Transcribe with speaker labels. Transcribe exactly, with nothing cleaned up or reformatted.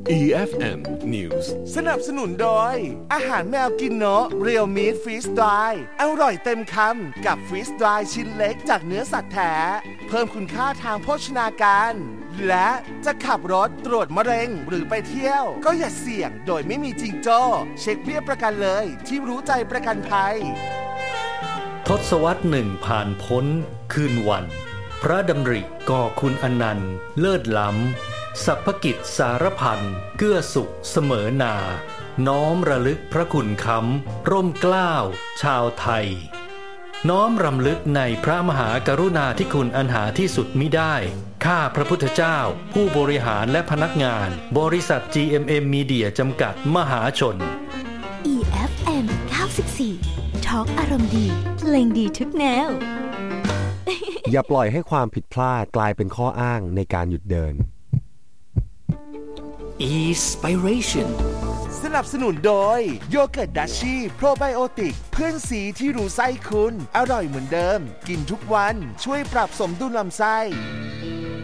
Speaker 1: อี เอฟ เอ็ม News
Speaker 2: สนับสนุนโดยอาหารแมวกินเนาะเรียวมีทฟรีสไดร์อร่อยเต็มคำกับฟรีสไดร์ชิ้นเล็กจากเนื้อสัตว์แท้เพิ่มคุณค่าทางโภชนาการและจะขับรถตรวจมะเร็งหรือไปเที่ยวก็อย่าเสี่ยงโดยไม่มีจิงโจ้เช็คเบี้ยประกันเลยที่รู้ใจประกันภัย
Speaker 3: ทศวรรษหนึ่งผ่านพ้นคืนวันพระดำริก่อคุณอนันต์เลิศล้ำสัพพกิจสารพันเกื้อสุขเสมอนาน้อมระลึกพระคุณค้ำร่มเกล้าชาวไทยน้อมรำลึกในพระมหากรุณาธิคุณอันหาที่สุดมิได้ข้าพระพุทธเจ้าผู้บริหารและพนักงานบริษัท จี เอ็ม เอ็ม Media จำกัดมหาชน
Speaker 4: อี เอฟ เอ็ม เก้าสิบสี่ ทอล์กอารมณ์ดีเพลงดีทุกแนว
Speaker 5: อย่าปล่อยให้ความผิดพลาดกลายเป็นข้ออ้างในการหยุดเดิน
Speaker 6: Inspiration
Speaker 2: สนับสนุนโดยโยเกิร์ตดัชชี่โปรไบโอติกเพื่อนสีที่รู้ไส้คุณอร่อยเหมือนเดิมกินทุกวันช่วยปรับสมดุลลำไส้